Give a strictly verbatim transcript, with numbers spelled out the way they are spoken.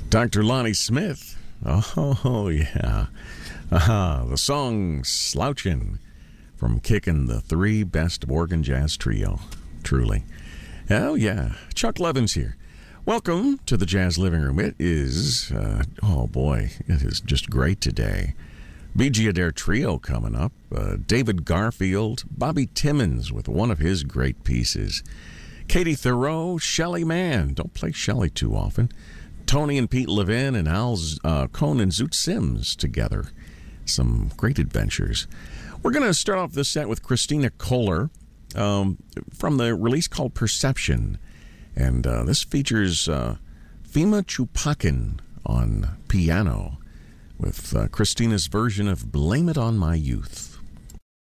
Doctor Lonnie Smith. Oh, yeah. Uh-huh. The song Slouchin' from Kickin', the three best of organ jazz trio. Truly. Oh, yeah. Chuck Levins here. Welcome to the Jazz Living Room. It is, uh, oh boy, it is just great today. Bee Gee Adair Trio coming up. Uh, David Garfield, Bobby Timmons with one of his great pieces. Katie Thoreau, Shelly Manne. Don't play Shelly too often. Tony and Pete Levin and Al uh, Cohn and Zoot Sims together. Some great adventures. We're going to start off this set with Christina Kohler um, from the release called Perception. And uh, this features uh, Fima Chupakin on piano with uh, Christina's version of Blame It on My Youth.